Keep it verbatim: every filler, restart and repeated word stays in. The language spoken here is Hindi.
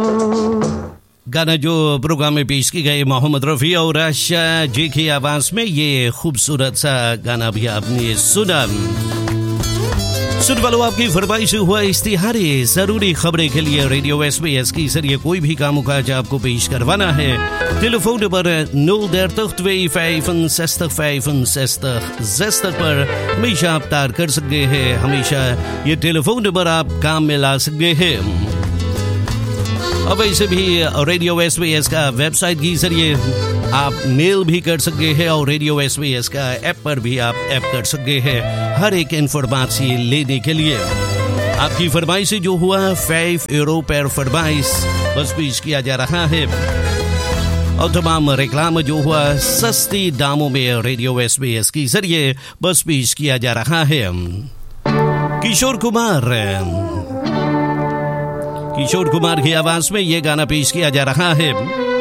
गाना जो प्रोग्राम में पेश की गए मोहम्मद रफ़ी और आशा जी की आवाज में, ये खूबसूरत सा गाना भी आपने सुना। सुन वालों, आपकी फरमाइश हुआ इश्तिहार जरूरी खबरें के लिए रेडियो एसबीएस के जरिए कोई भी काम काज आपको पेश करवाना है। टेलीफोन नंबर नौ dertig twee vijfenzestig vijfenzestig zestig पर हमेशा आप तार कर सकते हैं। हमेशा ये टेलीफोन नंबर आप काम में ला सकते हैं। अब वैसे भी रेडियो एसबीएस का वेबसाइट के जरिए आप मेल भी कर सकते हैं और रेडियो एसबीएस का ऐप पर भी आप ऐप कर सकते हैं हर एक इन्फॉर्मेशन लेने के लिए। आपकी फरमाइश जो हुआ फाइव यूरो पर फरमाइश बस पेश किया जा रहा है और तमाम रेक्लाम जो हुआ सस्ती दामों में रेडियो एसबीएस के जरिए बस पेश किया जा रहा है। किशोर कुमार किशोर कुमार की आवाज में ये गाना पेश किया जा रहा है।